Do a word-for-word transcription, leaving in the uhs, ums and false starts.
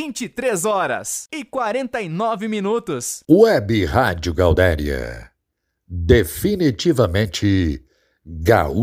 vinte e três horas e quarenta e nove minutos. Web Rádio Gaudéria. Definitivamente gaúcho.